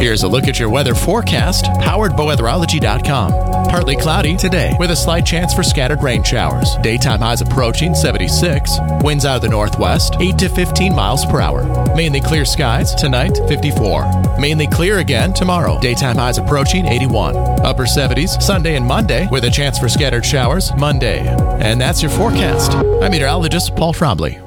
Here's a look at your weather forecast, powered by weatherology.com. Partly cloudy today with a slight chance for scattered rain showers. Daytime highs approaching 76. Winds out of the northwest, 8 to 15 miles per hour. Mainly clear skies tonight, 54. Mainly clear again tomorrow. Daytime highs approaching 81. Upper 70s Sunday and Monday with a chance for scattered showers Monday. And that's your forecast. I'm meteorologist Paul Trombley.